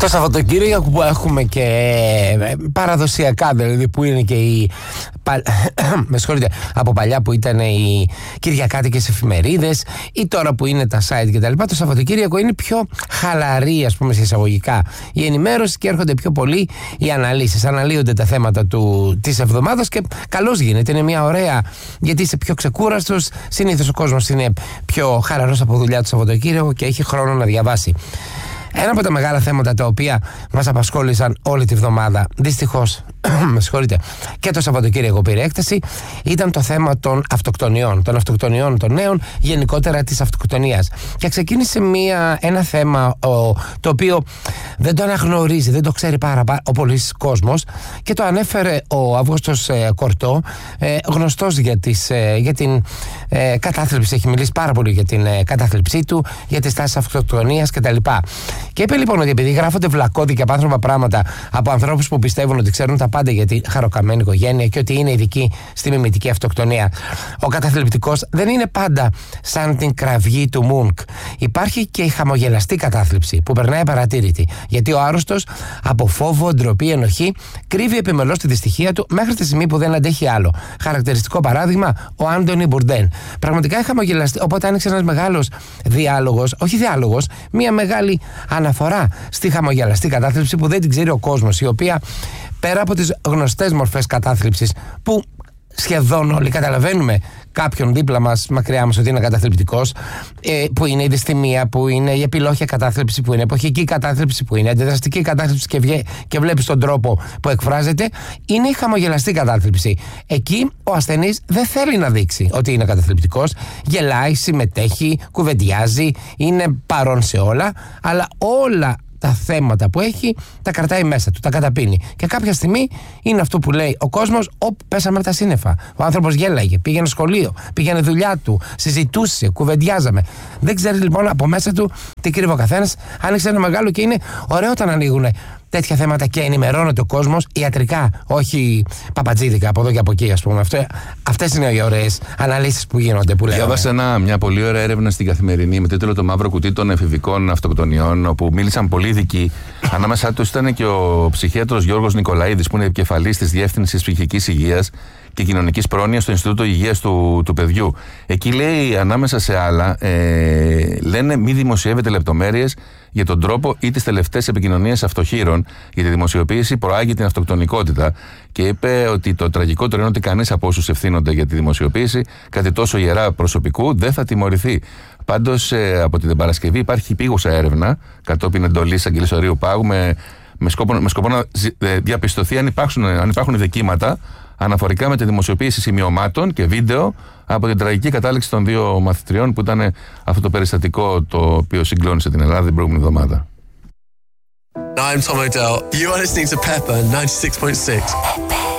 Το Σαββατοκύριακο που έχουμε και παραδοσιακά, δηλαδή που είναι και η με συγχωρείτε, από παλιά που ήταν οι κυριακάτικες εφημερίδες ή τώρα που είναι τα site κτλ. Το Σαββατοκύριακο είναι πιο χαλαρή, ας πούμε, σε εισαγωγικά η ενημέρωση και έρχονται πιο πολύ οι αναλύσεις. Αναλύονται τα θέματα της εβδομάδας και καλώς γίνεται. Είναι μια ωραία, γιατί είσαι πιο ξεκούραστος. Συνήθως ο κόσμος είναι πιο χαλαρός από δουλειά το Σαββατοκύριακο και έχει χρόνο να διαβάσει. Ένα από τα μεγάλα θέματα τα οποία μας απασχόλησαν όλη τη βδομάδα, δυστυχώς, με συγχωρείτε, και το Σαββατοκύριακο πήρε έκταση, ήταν το θέμα των αυτοκτονιών των νέων, γενικότερα της αυτοκτονίας. Και ξεκίνησε ένα θέμα το οποίο δεν το αναγνωρίζει, δεν το ξέρει πάρα ο πολύς κόσμος και το ανέφερε ο Αύγουστος Κορτό, γνωστός για την κατάθλιψη, έχει μιλήσει πάρα πολύ για την κατάθλιψή του, για τις τάσεις αυτοκτονίας κτλ. Και είπε λοιπόν ότι επειδή γράφονται βλακώδικα από άνθρωπα πράγματα από ανθρώπους που πιστεύουν ότι ξέρουν τα πάντα για τη χαροκαμένη οικογένεια και ότι είναι ειδικοί στη μιμητική αυτοκτονία, ο καταθλιπτικός δεν είναι πάντα σαν την κραυγή του Μουνκ. Υπάρχει και η χαμογελαστή κατάθλιψη που περνάει παρατήρητη, γιατί ο άρρωστος από φόβο, ντροπή, ενοχή κρύβει επιμελώς τη δυστυχία του μέχρι τη στιγμή που δεν αντέχει άλλο. Χαρακτηριστικό παράδειγμα, ο Άντονι Μπουρντέν. Πραγματικά η χαμογελαστή, οπότε άνοιξε ένας μεγάλος διάλογος, μια μεγάλη αναφορά στη χαμογελαστή κατάθλιψη που δεν την ξέρει ο κόσμος, η οποία πέρα από τις γνωστές μορφές κατάθλιψης που σχεδόν όλοι καταλαβαίνουμε κάποιον δίπλα μας, μακριά μας, ότι είναι καταθλιπτικός, που είναι η δυσθυμία, που είναι η επιλόχια κατάθλιψη, που είναι εποχική κατάθλιψη, που είναι αντιδραστική κατάθλιψη και βλέπεις τον τρόπο που εκφράζεται, είναι η χαμογελαστή κατάθλιψη. Εκεί ο ασθενής δεν θέλει να δείξει ότι είναι καταθλιπτικός, γελάει, συμμετέχει, κουβεντιάζει, είναι παρόν σε όλα, αλλά όλα τα θέματα που έχει τα κρατάει μέσα του, τα καταπίνει. Και κάποια στιγμή είναι αυτό που λέει ο κόσμος: πέσαμε από τα σύννεφα. Ο άνθρωπος γέλαγε, πήγαινε σχολείο, πήγαινε δουλειά του, συζητούσε, κουβεντιάζαμε. Δεν ξέρει λοιπόν από μέσα του τι κρύβει ο καθένας. Άνοιξε ένα μεγάλο και είναι ωραίο όταν ανοίγουν τέτοια θέματα και ενημερώνεται ο κόσμος ιατρικά, όχι παπατζίδικα από εδώ και από εκεί, ας πούμε. Αυτές είναι οι ωραίες αναλύσεις που γίνονται. Διάβασα μια πολύ ωραία έρευνα στην Καθημερινή με τίτλο «Το μαύρο κουτί των εφηβικών αυτοκτονιών», όπου μίλησαν πολύ ειδικοί. Ανάμεσά τους ήταν και ο ψυχίατρος Γιώργος Νικολαίδης, που είναι επικεφαλής της Διεύθυνσης Ψυχικής Υγείας και Κοινωνικής Πρόνοιας στο Ινστιτούτο Υγείας του Παιδιού. Εκεί λέει, ανάμεσα σε άλλα, λένε μη δημοσιεύετε λεπτομέρειες για τον τρόπο ή τις τελευταίες επικοινωνίες αυτοχείρων, γιατί η δημοσιοποίηση προάγει την αυτοκτονικότητα. Και είπε ότι το τραγικότερο είναι ότι κανείς από όσους ευθύνονται για τη δημοσιοποίηση κάτι τόσο ιερά προσωπικού δεν θα τιμωρηθεί. Πάντως, από την Παρασκευή υπάρχει επίγουσα έρευνα κατόπιν εντολής Αγγελίας Ορείου Πάγου με σκοπό να διαπιστωθεί αν υπάρχουν δικήματα αναφορικά με τη δημοσιοποίηση σημειωμάτων και βίντεο από την τραγική κατάληξη των δύο μαθητριών, που ήταν αυτό το περιστατικό το οποίο συγκλώνησε την Ελλάδα την προηγούμενη εβδομάδα. I'm Tom O'Dell. You are listening to Pepper 96.6.